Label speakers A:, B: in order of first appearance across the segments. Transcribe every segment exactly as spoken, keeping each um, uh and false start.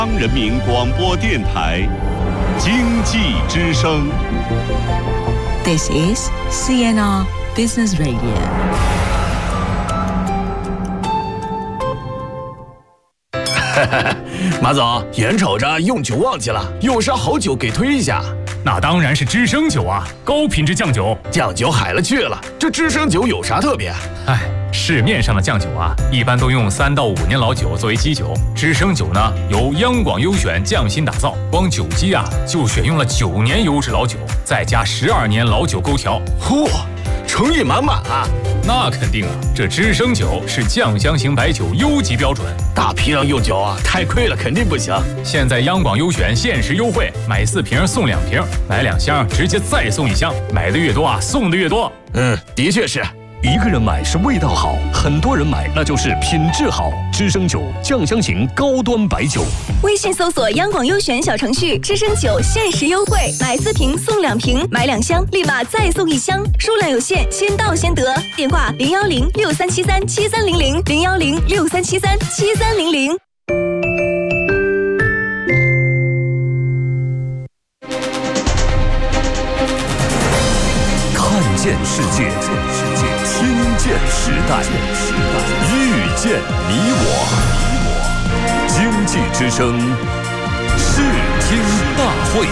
A: 中央人民广播电台经济之声。
B: This is C N R Business Radio。
C: 马总，眼瞅着用酒旺季了，有啥好酒给推一下？
D: 那当然是知升酒啊，高品质酱酒。
C: 酱酒海了去了，这知升酒有啥特别？
D: 哎，市面上的酱酒啊，一般都用三到五年老酒作为基酒，知升酒呢由央广优选匠心打造，光酒基啊就选用了九年优质老酒，再加十二年老酒勾调。
C: 嚯，诚意满满啊！
D: 那肯定啊，这知升酒是酱香型白酒优级标准。
C: 大批量用酒啊，太亏了，肯定不行。
D: 现在央广优选限时优惠，买四瓶送两瓶，买两箱直接再送一箱，买的越多啊，送的越多。
C: 嗯，的确是。
E: 一个人买是味道好，很多人买那就是品质好。知升酒酱香型高端白酒。
F: 微信搜索央广优选小程序，知升酒限时优惠，买四瓶送两瓶，买两箱立马再送一箱，数量有限，先到先得。电话零幺零六三七三七三零零零幺零六三七三七三零零。
E: 看见世界，听见时代，遇见你我。经济之声视听大会。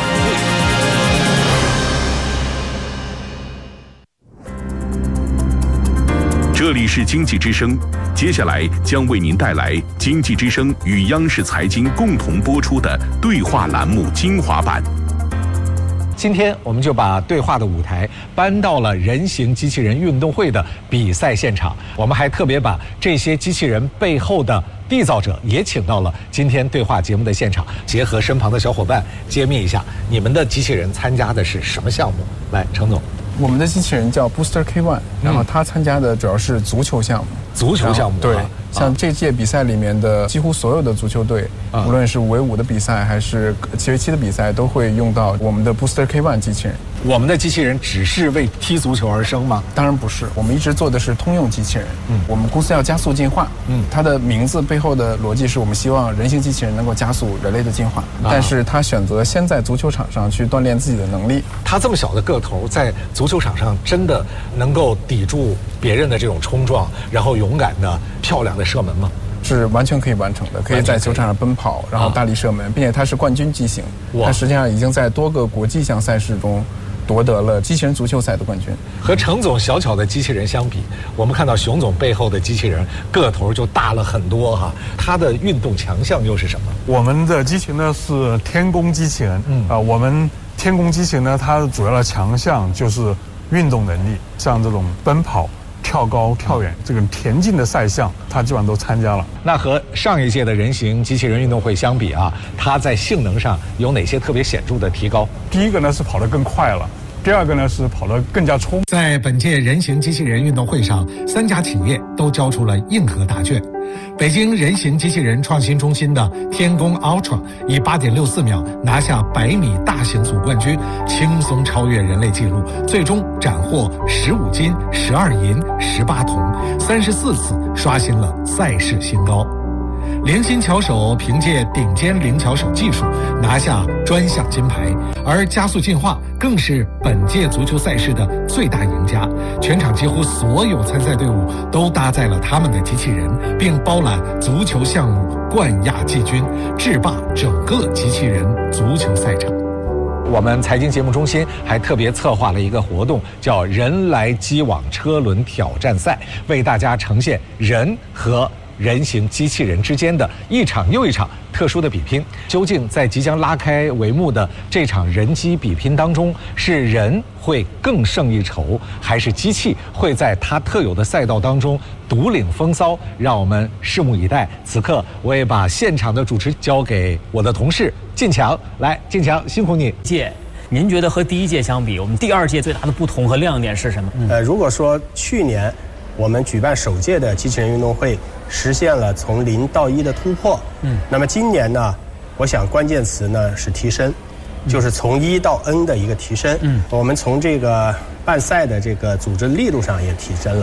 E: 这里是经济之声，接下来将为您带来经济之声与央视财经共同播出的对话栏目精华版。
G: 今天我们就把对话的舞台搬到了人形机器人运动会的比赛现场，我们还特别把这些机器人背后的缔造者也请到了今天对话节目的现场，结合身旁的小伙伴揭秘一下你们的机器人参加的是什么项目。来，程总。
H: 我们的机器人叫 Booster K 一，然后他参加的主要是足球项目。
G: 足球项目，
H: 对，像这届比赛里面的几乎所有的足球队，啊、无论是五 v 五的比赛还是七 v 七的比赛，都会用到我们的 Booster K 一 机器人。
G: 我们的机器人只是为踢足球而生吗？
H: 当然不是，我们一直做的是通用机器人。嗯，我们公司要加速进化。嗯，它的名字背后的逻辑是我们希望人形机器人能够加速人类的进化，啊、但是他选择先在足球场上去锻炼自己的能力。
G: 他这么小的个头，在足球场上真的能够抵住别人的这种冲撞，然后勇敢的、漂亮的射门吗？
H: 是完全可以完成的，可以在球场上奔跑，然后大力射门，啊、并且它是冠军机型，它实际上已经在多个国际项赛事中夺得了机器人足球赛的冠军。
G: 和程总小巧的机器人相比，我们看到熊总背后的机器人个头就大了很多哈。它的运动强项又是什么？
I: 我们的机器人呢是天宫机器人，嗯啊、呃，我们天宫机器人呢，它主要的强项就是运动能力，像这种奔跑、跳高、跳远这个田径的赛项，它基本上都参加了。
G: 那和上一届的人形机器人运动会相比啊，它在性能上有哪些特别显著的提高？
I: 第一个呢是跑得更快了。第二个呢是跑得更加冲。
J: 在本届人形机器人运动会上，三家企业都交出了硬核答卷。北京人形机器人创新中心的天宫 Ultra 以 八点六四秒拿下百米大型组冠军，轻松超越人类纪录，最终斩获十五金、十二银、十八铜，三十四次刷新了赛事新高。零星巧手凭借顶尖灵巧手技术拿下专项金牌，而加速进化更是本届足球赛事的最大赢家。全场几乎所有参赛队伍都搭载了他们的机器人，并包揽足球项目冠亚季军，制霸整个机器人足球赛场。
G: 我们财经节目中心还特别策划了一个活动，叫人来机网车轮挑战赛，为大家呈现人和人形机器人之间的一场又一场特殊的比拼。究竟在即将拉开帷幕的这场人机比拼当中，是人会更胜一筹，还是机器会在它特有的赛道当中独领风骚？让我们拭目以待。此刻我也把现场的主持交给我的同事晋强。来，晋强，辛苦你。
K: 届，您觉得和第一届相比，我们第二届最大的不同和亮点是什么？
L: 呃，如果说去年我们举办首届的机器人运动会实现了从零到一的突破，嗯，那么今年呢，我想关键词呢是提升，就是从一到 N 的一个提升。嗯，我们从这个办赛的这个组织力度上也提升了，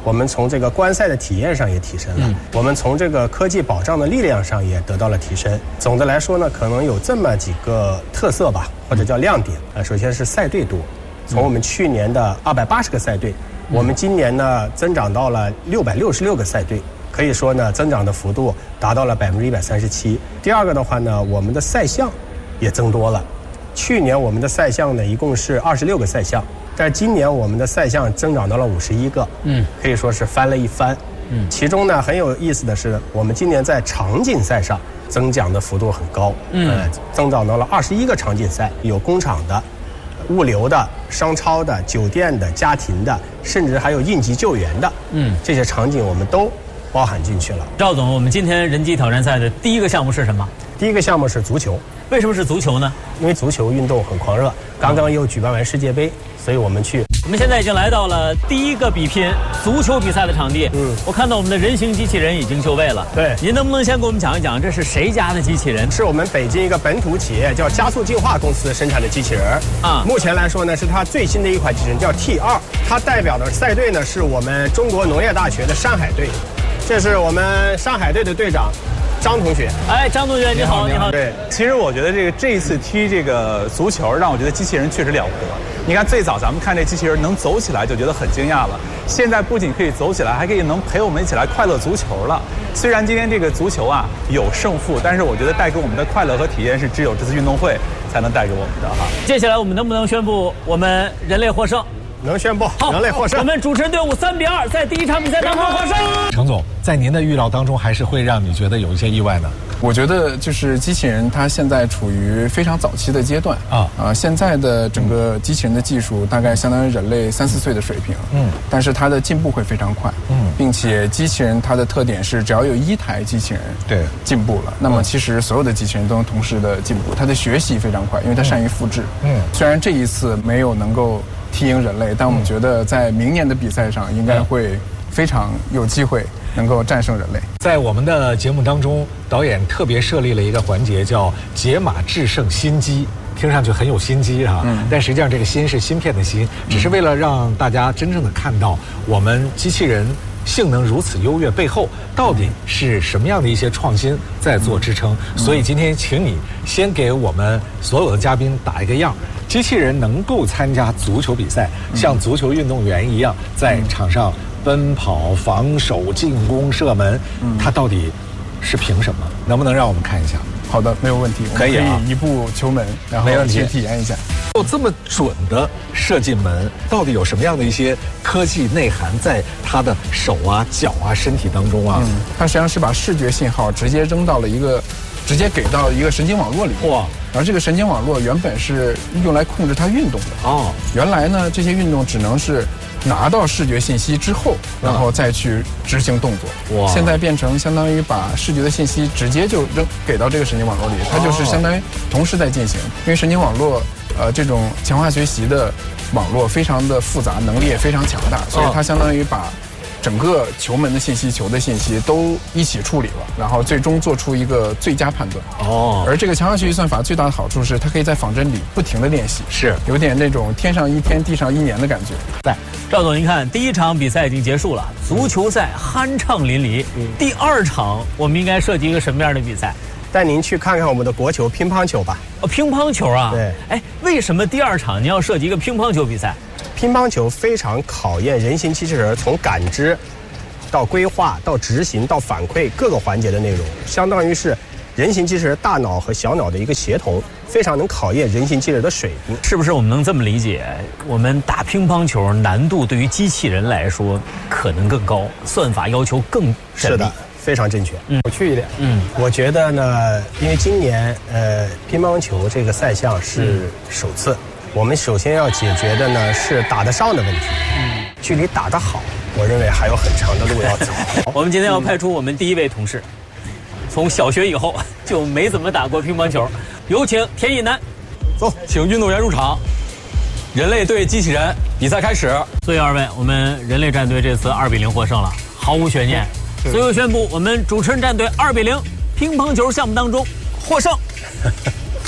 L: 我们从这个观赛的体验上也提升了，嗯、我们从这个科技保障的力量上也得到了提升。总的来说呢，可能有这么几个特色吧，或者叫亮点。呃，首先是赛队多，从我们去年的二百八十个赛队，嗯、我们今年呢增长到了六百六十六个赛队。可以说呢，增长的幅度达到了百分之一百三十七。第二个的话呢，我们的赛项也增多了。去年我们的赛项呢，一共是二十六个赛项，但是今年我们的赛项增长到了五十一个，嗯，可以说是翻了一番。嗯，其中呢很有意思的是，我们今年在场景赛上增长的幅度很高，嗯，呃，增长到了二十一个场景赛，有工厂的、物流的、商超的、酒店的、家庭的，甚至还有应急救援的，嗯，这些场景我们都包含进去了。
K: 赵总，我们今天人机挑战赛的第一个项目是什么？
L: 第一个项目是足球。
K: 为什么是足球呢？
L: 因为足球运动很狂热，刚刚又举办完世界杯，所以我们去。
K: 我们现在已经来到了第一个比拼足球比赛的场地。嗯，我看到我们的人形机器人已经就位了。
L: 对，
K: 您能不能先给我们讲一讲，这是谁家的机器人？
L: 是我们北京一个本土企业叫加速进化公司生产的机器人。啊，目前来说呢，是它最新的一款机器人，叫 T 二。它代表的赛队呢，是我们中国农业大学的上海队。这是我们上海队的队长张同学。
K: 哎，张同学你好，你好。
M: 对，其实我觉得这个这一次踢这个足球，让我觉得机器人确实了不得。你看最早咱们看这机器人能走起来就觉得很惊讶了，现在不仅可以走起来，还可以能陪我们一起来快乐足球了。虽然今天这个足球啊有胜负，但是我觉得带给我们的快乐和体验是只有这次运动会才能带给我们的哈。
K: 接下来我们能不能宣布我们人类获胜？
L: 能宣布，
K: 好，
L: 人类获胜。
K: 我们主持人队伍三比二在第一场比赛当中获胜。
G: 程总，在您的预料当中，还是会让你觉得有一些意外呢？
H: 我觉得就是机器人，它现在处于非常早期的阶段啊啊！现在的整个机器人的技术大概相当于人类三四岁的水平，嗯，但是它的进步会非常快，嗯，并且机器人它的特点是，只要有一台机器人对进步了，那么其实所有的机器人都能同时的进步，它的学习非常快，因为它善于复制，嗯，虽然这一次没有能够踢赢人类，但我们觉得在明年的比赛上应该会非常有机会能够战胜人类。
G: 在我们的节目当中，导演特别设立了一个环节，叫解码制胜心机。听上去很有心机啊，嗯，但实际上这个心是芯片的芯，只是为了让大家真正的看到我们机器人性能如此优越背后到底是什么样的一些创新在做支撑。所以今天请你先给我们所有的嘉宾打一个样，机器人能够参加足球比赛，像足球运动员一样在场上奔跑、防守、进攻、射门，它到底是凭什么？能不能让我们看一下？
H: 好的，没有问题，
G: 可以啊，
H: 可以一步球门，然后去体验一下。
G: 有这么准的射进门，到底有什么样的一些科技内涵在他的手啊、脚啊、身体当中啊？
H: 嗯，它实际上是把视觉信号直接扔到了一个，直接给到一个神经网络里面。哇！而这个神经网络原本是用来控制它运动的。哦。原来呢，这些运动只能是拿到视觉信息之后，然后再去执行动作。哇！现在变成相当于把视觉的信息直接就扔给到这个神经网络里，它就是相当于同时在进行。因为神经网络，呃，这种强化学习的网络非常的复杂，能力也非常强大，所以它相当于把整个球门的信息、球的信息都一起处理了，然后最终做出一个最佳判断。哦。而这个强化学习算法最大的好处是，它可以在仿真里不停的练习，是有点那种天上一天、地上一年的感觉。
K: 对，赵总，您看第一场比赛已经结束了，足球赛酣畅淋漓。嗯。第二场我们应该设计一个什么样的比赛？
L: 带您去看看我们的国球乒乓球吧。
K: 哦，乒乓球啊？
L: 对。
K: 哎，为什么第二场您要设计一个乒乓球比赛？
L: 乒乓球非常考验人形机器人从感知到规划到执行到反馈各个环节的内容，相当于是人形机器人大脑和小脑的一个协同，非常能考验人形机器人的水平。
K: 是不是我们能这么理解？我们打乒乓球难度对于机器人来说可能更高，算法要求更缜密。
L: 是的，非常正确。嗯，有趣一点。嗯，我觉得呢，因为今年呃乒乓球这个赛项是首次。嗯，我们首先要解决的呢是打得上的问题，嗯，距离打得好，我认为还有很长的路要走。
K: 我们今天要派出我们第一位同事，从小学以后就没怎么打过乒乓球，有请田一楠。
N: 走，请运动员入场。人类对机器人，比赛开始。
K: 所以二位，我们人类战队这次二比零获胜了，毫无悬念。最后宣布，我们主持人战队二比零，乒乓球项目当中获胜。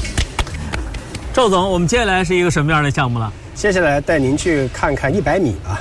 K: 赵总，我们接下来是一个什么样的项目了？
L: 接下来带您去看看一百米吧。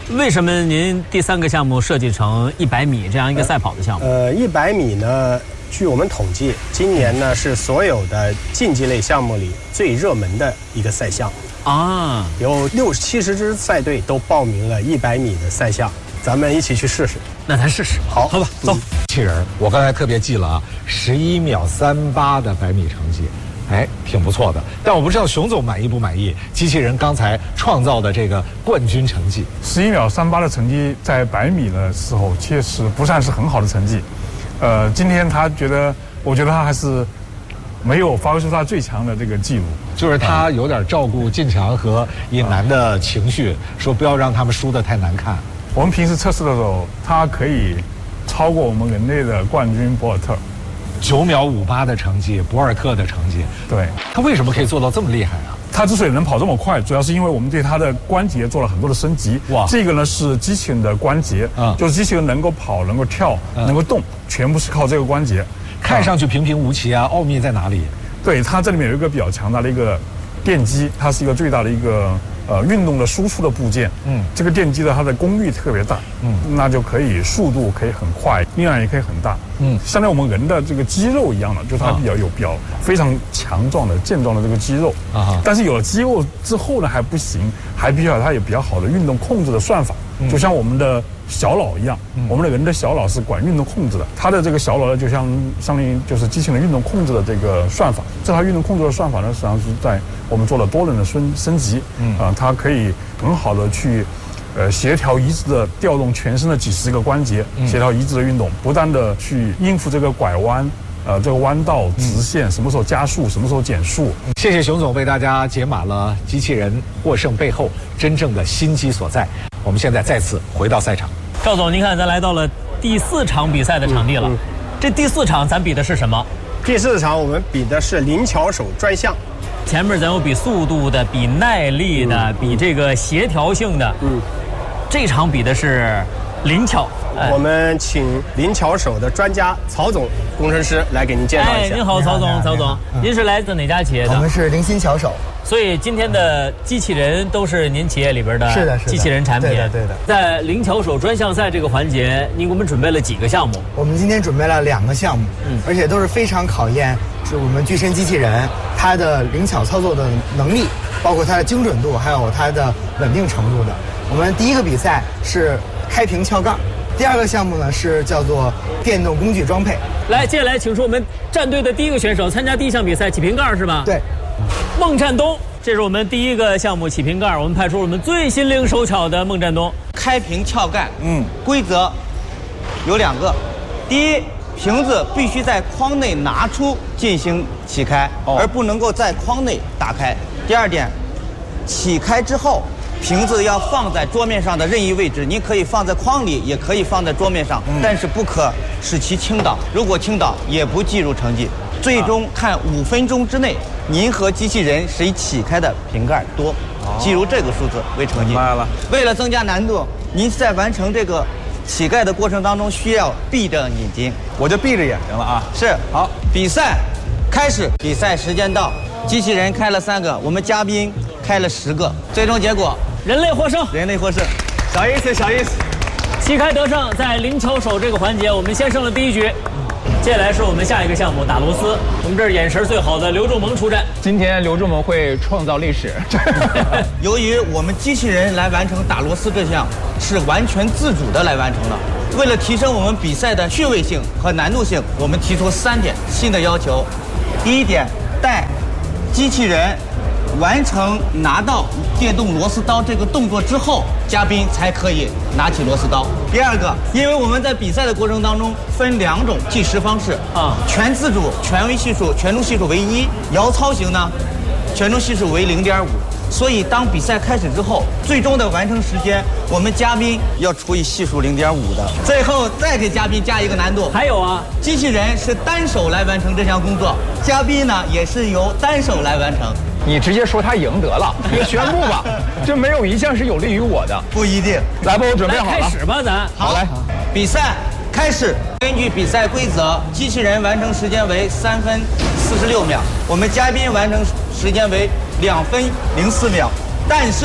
K: 为什么您第三个项目设计成一百米这样一个赛跑的项目？
L: 呃，一百米呢，据我们统计，今年呢是所有的竞技类项目里最热门的一个赛项
K: 啊，
L: 有六七十支赛队都报名了一百米的赛项，咱们一起去试试。
K: 那咱试试，
L: 好，
K: 好吧，走。
G: 机器人，我刚才特别记了啊，十一秒三八的百米成绩。哎，挺不错的，但我不知道熊总满意不满意机器人刚才创造的这个冠军成绩。
I: 十一秒三八的成绩在百米的时候确实不算是很好的成绩。呃，今天他觉得，我觉得他还是没有发挥出他最强的这个记录，
G: 就是他有点照顾进强和尹楠的情绪，说不要让他们输得太难看。
I: 我们平时测试的时候，他可以超过我们人类的冠军博尔特。
G: 九秒五八的成绩，博尔特的成绩，
I: 对，
G: 他为什么可以做到这么厉害啊？
I: 他之所以能跑这么快，主要是因为我们对他的关节做了很多的升级。哇，这个呢是机器人的关节，啊、嗯，就是机器人能够跑、能够跳、嗯、能够动，全部是靠这个关节。
G: 看上去平平无奇啊，奥秘在哪里？
I: 对，它这里面有一个比较强大的一个电机，它是一个最大的一个呃运动的输出的部件。嗯，这个电机的它的功率特别大，嗯，那就可以速度可以很快，力量也可以很大。嗯，相当于我们人的这个肌肉一样的，就是它比较有比较非常强壮的健壮的这个肌肉啊。但是有了肌肉之后呢还不行，还必须要它有比较好的运动控制的算法，嗯、就像我们的小脑一样，嗯、我们的人的小脑是管运动控制的，它的这个小脑呢就像相当于就是机器人运动控制的这个算法。这套运动控制的算法呢，实际上是在我们做了多轮的升升级，嗯啊、呃，它可以很好的去。呃，协调一致的调动全身的几十个关节，嗯、协调一致的运动，不断的去应付这个拐弯，呃，这个弯道、直线，嗯、什么时候加速，什么时候减速。
G: 谢谢熊总为大家解码了机器人获胜背后真正的心机所在。我们现在再次回到赛场。
K: 赵总，您看，咱来到了第四场比赛的场地了。嗯嗯、这第四场咱比的是什么？
L: 第四场我们比的是灵巧手专项。
K: 前面咱有比速度的，比耐力的，嗯、比这个协调性的。嗯。这场比的是灵巧，
L: 哎、我们请灵巧手的专家曹总工程师来给您介绍一下。
K: 哎，您好，曹总，曹总，您是来自哪家企业的？
O: 我们是灵心巧手。
K: 所以今天的机器人都是您企业里边的
O: 是的，是的
K: 机器人产品。
O: 对的，对的。
K: 在灵巧手专项赛这个环节，您给我们准备了几个项目？
O: 我们今天准备了两个项目，嗯，而且都是非常考验是我们具身机器人它的灵巧操作的能力，包括它的精准度，还有它的稳定程度的。我们第一个比赛是开瓶撬杠，第二个项目呢是叫做电动工具装配。
K: 来，接下来请出我们战队的第一个选手，参加第一项比赛起瓶盖是吧？
O: 对，
K: 孟占东，这是我们第一个项目起瓶盖，我们派出我们最心灵手巧的孟占东。
P: 开瓶撬盖，嗯，规则有两个，第一，瓶子必须在框内拿出进行起开，哦、而不能够在框内打开。第二点，起开之后。瓶子要放在桌面上的任意位置，您可以放在框里，也可以放在桌面上，嗯、但是不可使其倾倒。如果倾倒，也不计入成绩。最终看五分钟之内，您和机器人谁起开的瓶盖多，哦、计入这个数字为成绩。明白了。为了增加难度，您在完成这个起盖的过程当中，需要闭着眼睛。
M: 我就闭着眼睛了啊。
P: 是。好，比赛开始。比赛时间到，机器人开了三个，我们嘉宾开了十个，最终结果。
K: 人类获胜，
P: 人类获胜，小意思，小意思。
K: 旗开得胜，在灵巧手这个环节，我们先胜了第一局。接下来是我们下一个项目打螺丝，我们这儿眼神最好的刘仲萌出战。
Q: 今天刘仲萌会创造历史。
P: 由于我们机器人来完成打螺丝这项是完全自主的来完成的，为了提升我们比赛的趣味性和难度性，我们提出三点新的要求。第一点，待机器人完成拿到电动螺丝刀这个动作之后，嘉宾才可以拿起螺丝刀。第二个，因为我们在比赛的过程当中分两种计时方式啊，全自主、权威系数、权重系数为一，摇操型呢，权重系数为零点五。所以当比赛开始之后，最终的完成时间，我们嘉宾要除以系数零点五的。最后再给嘉宾加一个难度，
K: 还有啊，
P: 机器人是单手来完成这项工作，嘉宾呢也是由单手来完成。
Q: 你直接说他赢得了，你宣布吧，这没有一项是有利于我的。
P: 不一定。
Q: 来吧，我准备好了。
K: 开始吧，咱。
P: 好，来，比赛开始。根据比赛规则，机器人完成时间为三分四十六秒，我们嘉宾完成时间为两分零四秒。但是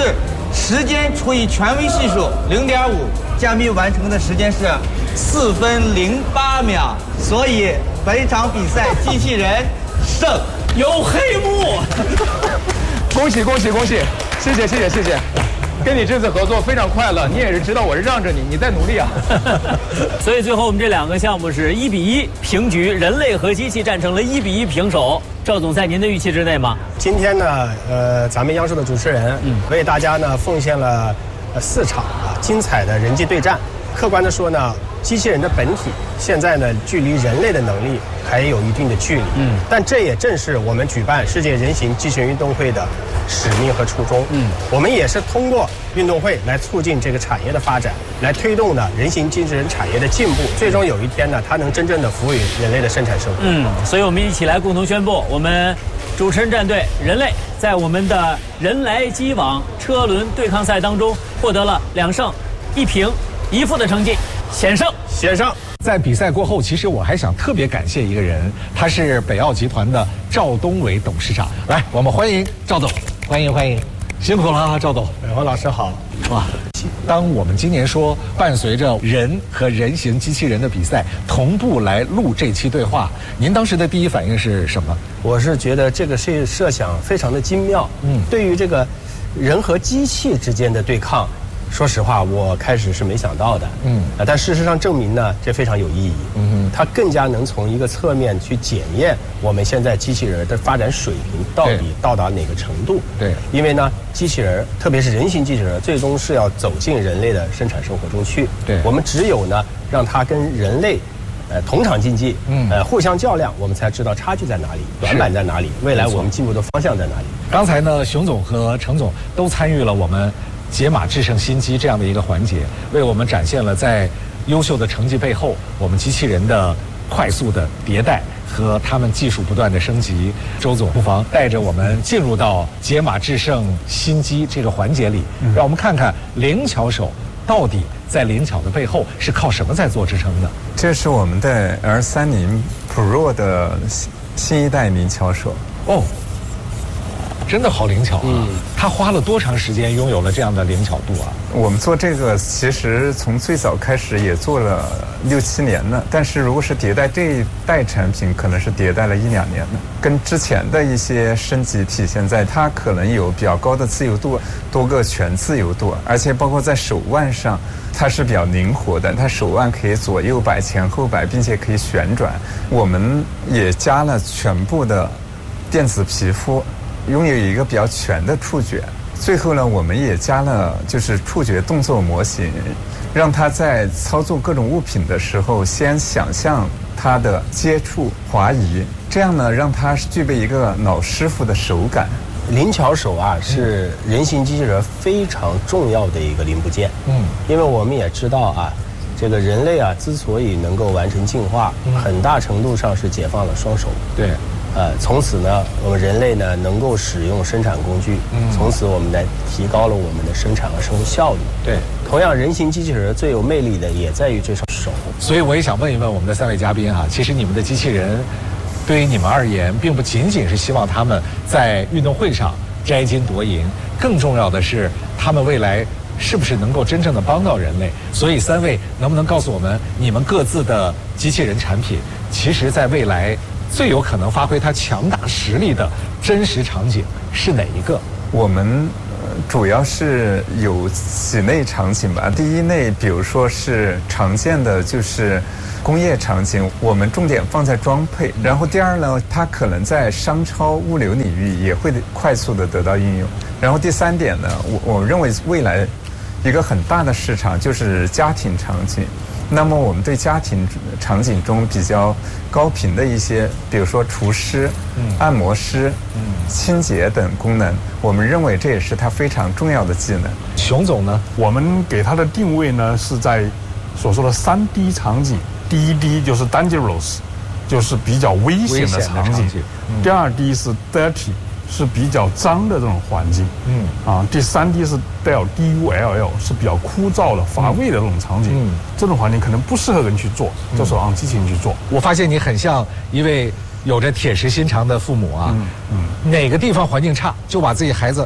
P: 时间除以权威系数零点五，加密完成的时间是四分零八秒，所以本场比赛机器人胜。
K: 有黑幕，
Q: 恭喜恭喜恭喜！谢谢谢谢谢谢，跟你这次合作非常快乐，你也是知道我是让着你，你在努力啊。
K: 所以最后我们这两个项目是一比一平局，人类和机器战成了一比一平手。赵总，在您的预期之内吗？
L: 今天呢，呃，咱们央视的主持人嗯为大家呢奉献了呃四场啊精彩的人机对战。客观的说呢，机器人的本体现在呢距离人类的能力还有一定的距离。嗯，但这也正是我们举办世界人形机器人运动会的使命和初衷。嗯，我们也是通过运动会来促进这个产业的发展，来推动呢人形机器人产业的进步。最终有一天呢，它能真正的服务于人类的生产生活。
K: 嗯，所以我们一起来共同宣布，我们主持人战队人类在我们的人来机往车轮对抗赛当中获得了两胜一平一负的成绩，险胜
L: 险胜。
G: 在比赛过后，其实我还想特别感谢一个人，他是北奥集团的赵东伟董事长。来，我们欢迎赵总，欢迎欢迎，辛苦了啊，赵总。
L: 黄老师好。
G: 哇，当我们今年说伴随着人和人形机器人的比赛同步来录这期对话，您当时的第一反应是什么？
L: 我是觉得这个是设想非常的精妙。嗯，对于这个人和机器之间的对抗，说实话，我开始是没想到的，嗯，啊，但事实上证明呢，这非常有意义，嗯哼，它更加能从一个侧面去检验我们现在机器人的发展水平到底到达哪个程度，
G: 对，
L: 因为呢，机器人，特别是人形机器人，最终是要走进人类的生产生活中去，
G: 对，
L: 我们只有呢，让它跟人类，呃，同场竞技，嗯，呃，互相较量，我们才知道差距在哪里，短板在哪里，未来我们进步的方向在哪里。
G: 刚才呢，熊总和程总都参与了我们解码制胜新机这样的一个环节，为我们展现了在优秀的成绩背后，我们机器人的快速的迭代和他们技术不断的升级。周总不妨带着我们进入到解码制胜新机这个环节里，让我们看看灵巧手到底在灵巧的背后是靠什么在做支撑的。
R: 这是我们的 R 三十 Pro 的新一代灵巧手
G: 哦。真的好灵巧啊！嗯，他花了多长时间拥有了这样的灵巧度啊？
R: 我们做这个其实从最早开始也做了六七年了，但是如果是迭代这一代产品，可能是迭代了一两年了。跟之前的一些升级体现在它可能有比较高的自由度，多个全自由度，而且包括在手腕上，它是比较灵活的，它手腕可以左右摆、前后摆，并且可以旋转。我们也加了全部的电子皮肤。拥有一个比较全的触觉，最后呢，我们也加了就是触觉动作模型，让它在操作各种物品的时候，先想象它的接触、滑移，这样呢，让它具备一个老师傅的手感。
L: 灵巧手啊，是人形机器人非常重要的一个零部件。嗯，因为我们也知道啊，这个人类啊，之所以能够完成进化，很大程度上是解放了双手。
G: 对。
L: 呃，从此呢，我们人类呢能够使用生产工具，嗯，从此我们来提高了我们的生产和生活效率。
G: 对，
L: 同样，人形机器人最有魅力的也在于这双手。
G: 所以我也想问一问我们的三位嘉宾哈，其实你们的机器人，对于你们而言，并不仅仅是希望他们在运动会上摘金夺银，更重要的是他们未来是不是能够真正的帮到人类。所以三位能不能告诉我们，你们各自的机器人产品，其实在未来最有可能发挥它强大实力的真实场景是哪一个？
R: 我们主要是有几类场景吧。第一类，比如说是常见的就是工业场景，我们重点放在装配。然后第二呢，它可能在商超、物流领域也会快速的得到应用。然后第三点呢，我我认为未来一个很大的市场就是家庭场景。那么我们对家庭场景中比较高频的一些，比如说厨师、嗯、按摩师、嗯、清洁等功能，我们认为这也是它非常重要的技能。
G: 熊总呢，
I: 我们给它的定位呢是在所说的三 D 场景，第一 D 就是 dangerous， 就是比较危险的场景；场景嗯、第二 D 是 dirty， 是比较脏的这种环境，嗯啊，第三 D 是带有 D U L L， 是比较枯燥的、乏味的这种场景，嗯，这种环境可能不适合人去做，这时候让机器人去做。
G: 我发现你很像一位有着铁石心肠的父母啊，嗯嗯，哪个地方环境差，就把自己孩子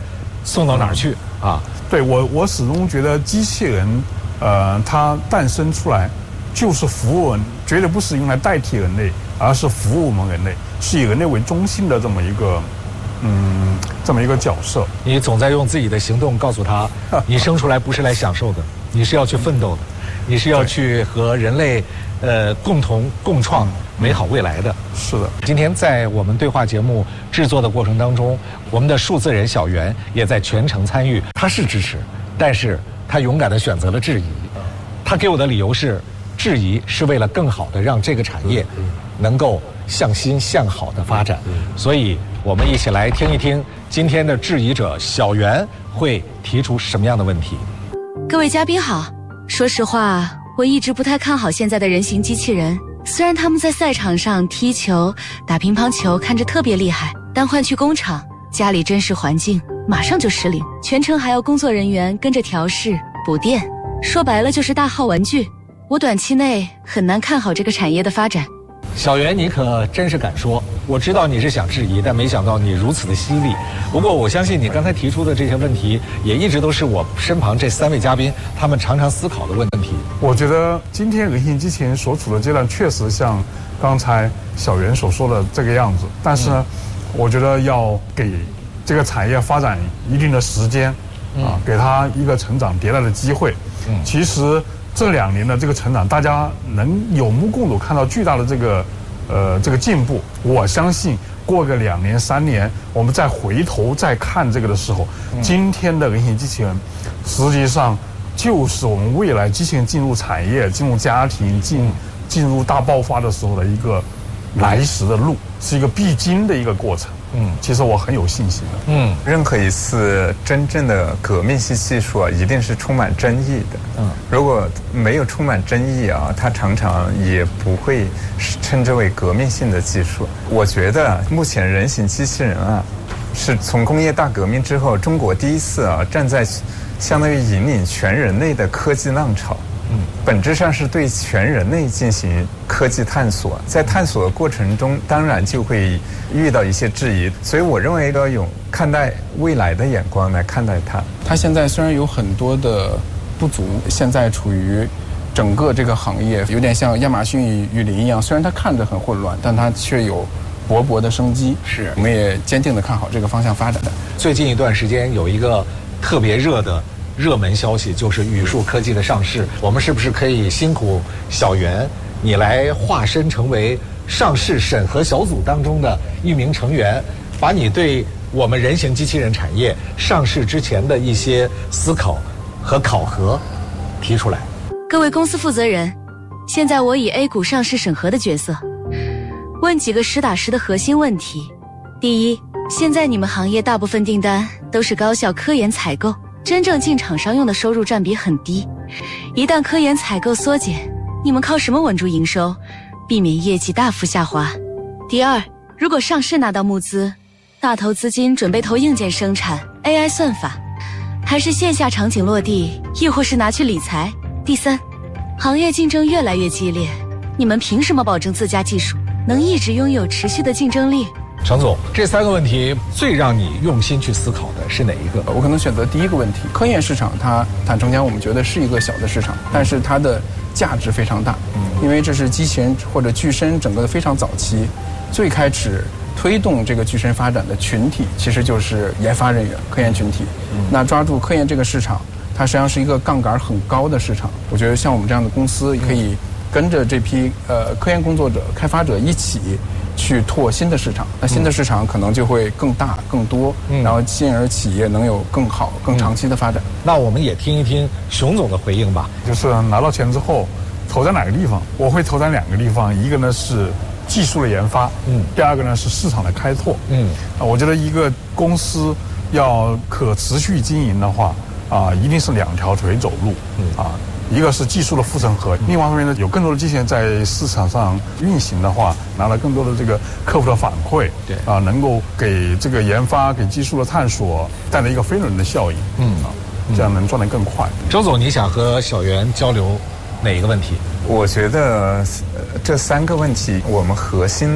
G: 送到哪儿去啊？
I: 对我，我始终觉得机器人，呃，它诞生出来就是服务人，绝对不是用来代替人类，而是服务我们人类，是以人类为中心的这么一个，嗯，这么一个角色。
G: 你总在用自己的行动告诉他，你生出来不是来享受的，你是要去奋斗的，你是要去和人类，呃，共同共创美好未来的。
I: 是的。
G: 今天在我们对话节目制作的过程当中，我们的数字人小袁也在全程参与。他是支持，但是他勇敢地选择了质疑。他给我的理由是，质疑是为了更好地让这个产业能够向心向好的发展。所以我们一起来听一听今天的质疑者小袁会提出什么样的问题。
S: 各位嘉宾好，说实话，我一直不太看好现在的人形机器人。虽然他们在赛场上踢球、打乒乓球看着特别厉害，但换去工厂、家里真实环境，马上就失灵，全程还要工作人员跟着调试、补电，说白了就是大号玩具。我短期内很难看好这个产业的发展。
G: 小袁，你可真是敢说！我知道你是想质疑，但没想到你如此的犀利。不过我相信你刚才提出的这些问题，也一直都是我身旁这三位嘉宾他们常常思考的问题。
I: 我觉得今天人形机器人所处的阶段，确实像刚才小袁所说的这个样子。但是呢，嗯、我觉得要给这个产业发展一定的时间，嗯、啊，给它一个成长迭代的机会。嗯，其实。这两年的这个成长，大家能有目共睹，看到巨大的这个，呃，这个进步。我相信过个两年、三年，我们再回头再看这个的时候，嗯、今天的人形机器人，实际上就是我们未来机器人进入产业、进入家庭、进进入大爆发的时候的一个来时的路，是一个必经的一个过程。嗯，其实我很有信心的。
R: 嗯，任何一次真正的革命性技术啊，一定是充满争议的。嗯，如果没有充满争议啊，它常常也不会称之为革命性的技术。我觉得目前人形机器人啊，是从工业大革命之后，中国第一次啊站在相当于引领全人类的科技浪潮。嗯，本质上是对全人类进行科技探索，在探索的过程中，当然就会遇到一些质疑，所以我认为要用看待未来的眼光来看待它。
H: 它现在虽然有很多的不足，现在处于整个这个行业有点像亚马逊与雨林一样，虽然它看着很混乱，但它却有勃勃的生机。是，我们也坚定地看好这个方向发展的。
G: 最近一段时间有一个特别热的热门消息，就是宇树科技的上市。我们是不是可以辛苦小袁，你来化身成为上市审核小组当中的一名成员，把你对我们人形机器人产业上市之前的一些思考和考核提出来。
S: 各位公司负责人，现在我以 A 股上市审核的角色，问几个实打实的核心问题。第一，现在你们行业大部分订单都是高效科研采购，真正进厂商用的收入占比很低，一旦科研采购缩减，你们靠什么稳住营收，避免业绩大幅下滑？第二，如果上市拿到募资，大头资金准备投硬件生产、A I 算法，还是线下场景落地，亦或是拿去理财？第三，行业竞争越来越激烈，你们凭什么保证自家技术能一直拥有持续的竞争力？
G: 程总，这三个问题最让你用心去思考的是哪一个？
H: 我可能选择第一个问题。科研市场它坦诚讲，我们觉得是一个小的市场，但是它的价值非常大，因为这是机器人或者具身整个的非常早期，最开始推动这个具身发展的群体其实就是研发人员、科研群体。那抓住科研这个市场，它实际上是一个杠杆很高的市场。我觉得像我们这样的公司可以跟着这批呃科研工作者、开发者一起去拓新的市场，那新的市场可能就会更大更多，嗯、然后进而企业能有更好更长期的发展。嗯、
G: 那我们也听一听熊总的回应吧。
I: 就是拿到钱之后投在哪个地方？我会投在两个地方，一个呢是技术的研发，嗯，第二个呢是市场的开拓，嗯，啊，我觉得一个公司要可持续经营的话，啊，一定是两条腿走路，嗯啊。一个是技术的护城河，另外一方面呢，有更多的机器人在市场上运行的话，拿了更多的这个客户的反馈，对啊，能够给这个研发、给技术的探索带来一个飞轮的效应，嗯啊，这样能赚得更快。
G: 周总，你想和小袁交流哪一个问题？
R: 我觉得这三个问题，我们核心呢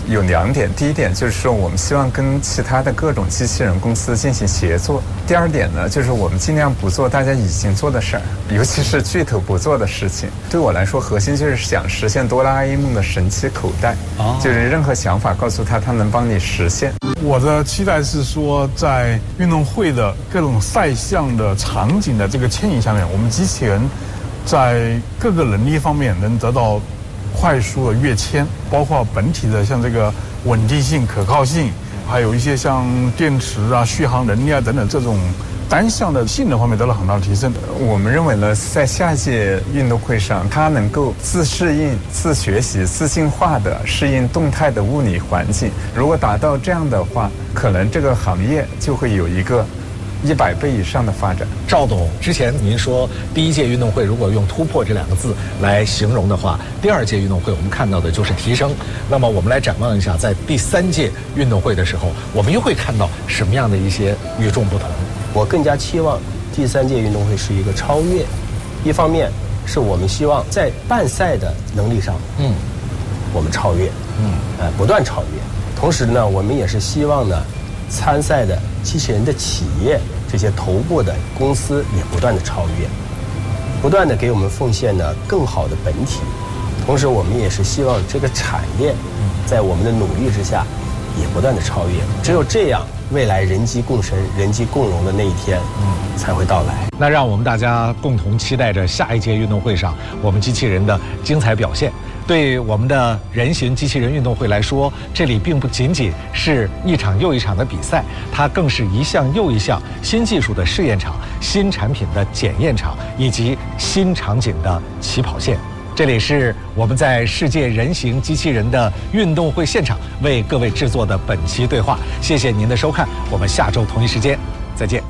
R: 有两点，第一点就是说我们希望跟其他的各种机器人公司进行协作。第二点呢，就是我们尽量不做大家已经做的事儿，尤其是巨头不做的事情。对我来说，核心就是想实现哆啦 A 梦的神奇口袋，哦、就是任何想法告诉他，他能帮你实现。
I: 我的期待是说，在运动会的各种赛项的场景的这个牵引下面，我们机器人在各个能力方面能得到快速的跃迁，包括本体的像这个稳定性、可靠性，还有一些像电池啊、续航能力啊等等这种单项的性能方面得到很大的提升。
R: 我们认为呢，在下届运动会上，它能够自适应、自学习、自进化的适应动态的物理环境。如果达到这样的话，可能这个行业就会有一个一百倍以上的发展。
G: 赵董，之前您说第一届运动会如果用突破这两个字来形容的话，第二届运动会我们看到的就是提升。那么我们来展望一下，在第三届运动会的时候，我们又会看到什么样的一些与众不同？
L: 我更加期望第三届运动会是一个超越。一方面是我们希望在办赛的能力上，嗯，我们超越，嗯，呃，不断超越。同时呢，我们也是希望呢，参赛的机器人的企业，这些头部的公司也不断的超越，不断的给我们奉献呢更好的本体。同时，我们也是希望这个产业在我们的努力之下，也不断的超越。只有这样，未来人机共生、人机共融的那一天，嗯，才会到来。
G: 那让我们大家共同期待着下一届运动会上我们机器人的精彩表现。对我们的人形机器人运动会来说，这里并不仅仅是一场又一场的比赛，它更是一项又一项新技术的试验场、新产品的检验场以及新场景的起跑线。这里是我们在世界人形机器人的运动会现场为各位制作的本期对话，谢谢您的收看，我们下周同一时间再见。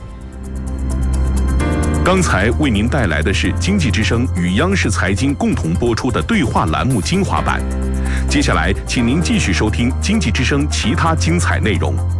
A: 刚才为您带来的是经济之声与央视财经共同播出的对话栏目精华版。接下来，请您继续收听经济之声其他精彩内容。